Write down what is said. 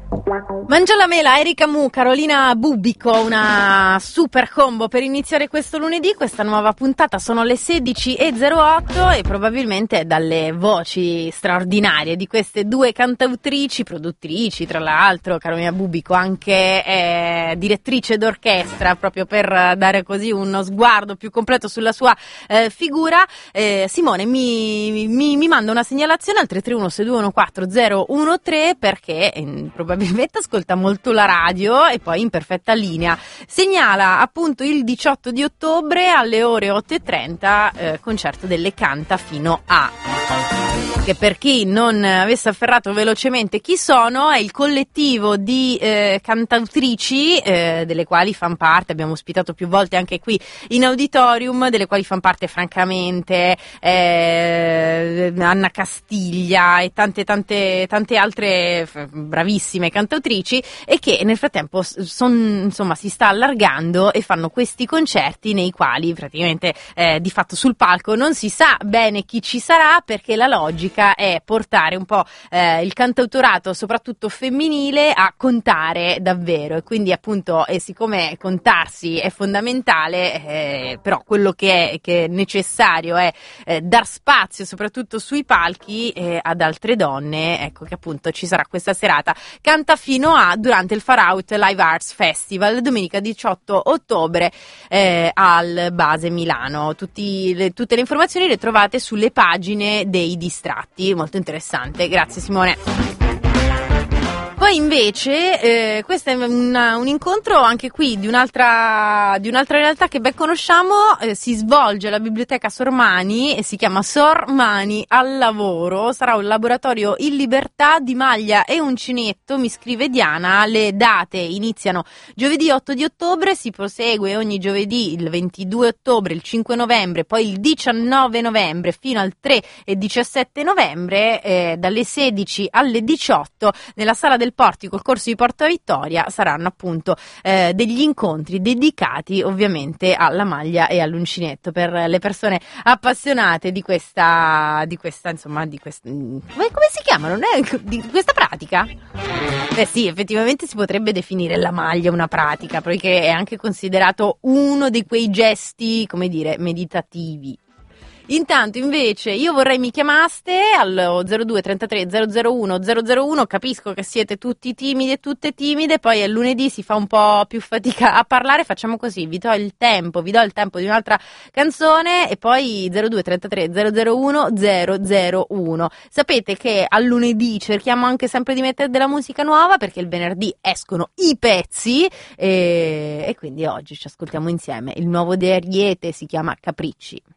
Mangia la mela, Erika Mu, Carolina Bubico, una super combo per iniziare questo lunedì, questa nuova puntata. Sono le 16:08 e probabilmente dalle voci straordinarie di queste due cantautrici, produttrici tra l'altro, Carolina Bubico anche direttrice d'orchestra, proprio per dare così uno sguardo più completo sulla sua figura. Simone mi manda una segnalazione al 331-621-4013 perché probabilmente ascolta molto la radio e poi in perfetta linea. Segnala appunto il 18 di ottobre alle ore 8:30 concerto delle Canta Fino A, che per chi non avesse afferrato velocemente chi sono, è il collettivo di cantautrici delle quali fan parte, abbiamo ospitato più volte anche qui in auditorium, delle quali fan parte francamente Anna Castiglia e tante altre bravissime cantautrici, e che nel frattempo si sta allargando e fanno questi concerti nei quali praticamente di fatto sul palco non si sa bene chi ci sarà, perché la logica è portare un po' il cantautorato soprattutto femminile a contare davvero, e quindi appunto siccome contarsi è fondamentale, però quello che è necessario è dar spazio soprattutto sui palchi ad altre donne. Ecco che appunto ci sarà questa serata Canta Fino A durante il Far Out Live Arts Festival domenica 18 ottobre al Base Milano. Tutte le informazioni le trovate sulle pagine dei distratti, molto interessante. Grazie Simone. Poi invece questo è un incontro anche qui di un'altra realtà che ben conosciamo, si svolge alla Biblioteca Sormani e si chiama Sormani al lavoro. Sarà un laboratorio in libertà di maglia e uncinetto, mi scrive Diana. Le date iniziano giovedì 8 di ottobre, si prosegue ogni giovedì il 22 ottobre, il 5 novembre, poi il 19 novembre fino al 3 e 17 novembre dalle 16 alle 18 nella sala del Portico, il corso di Porta Vittoria. Saranno appunto degli incontri dedicati ovviamente alla maglia e all'uncinetto per le persone appassionate di questa insomma come si chiamano? Di questa pratica? Sì, effettivamente si potrebbe definire la maglia una pratica, perché è anche considerato uno di quei gesti, come dire, meditativi. Intanto invece io vorrei mi chiamaste allo 02 33 001 001, capisco che siete tutti timidi e tutte timide, poi è lunedì, si fa un po' più fatica a parlare, facciamo così, vi do il tempo di un'altra canzone e poi 02 33 001 001. Sapete che al lunedì cerchiamo anche sempre di mettere della musica nuova, perché il venerdì escono i pezzi e quindi oggi ci ascoltiamo insieme il nuovo di Ariete, si chiama Capricci.